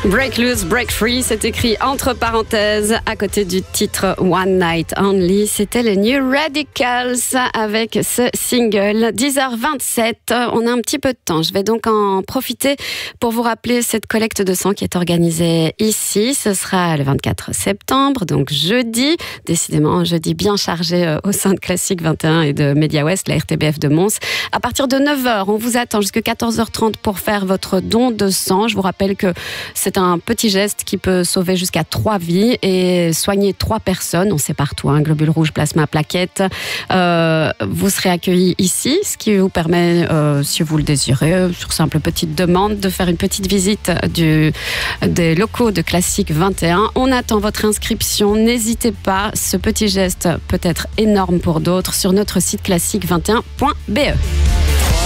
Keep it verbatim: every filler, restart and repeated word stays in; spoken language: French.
Break Loose, Break Free, c'est écrit entre parenthèses à côté du titre One Night Only. C'était les New Radicals avec ce single. dix heures vingt-sept, on a un petit peu de temps. Je vais donc en profiter pour vous rappeler cette collecte de sang qui est organisée ici. Ce sera le vingt-quatre septembre, donc jeudi. Décidément, un jeudi bien chargé au sein de Classique vingt et un et de Média Ouest, la R T B F de Mons. À partir de neuf heures, on vous attend jusqu'à quatorze heures trente pour faire votre don de sang. Je vous rappelle que c'est un petit geste qui peut sauver jusqu'à trois vies et soigner trois personnes. On sait partout, hein, globules rouges, plasma, plaquettes. Euh, vous serez accueillis ici, ce qui vous permet, euh, si vous le désirez, sur simple petite demande, de faire une petite visite du, des locaux de Classique vingt et un. On attend votre inscription. N'hésitez pas, ce petit geste peut être énorme pour d'autres sur notre site classique vingt et un point b e.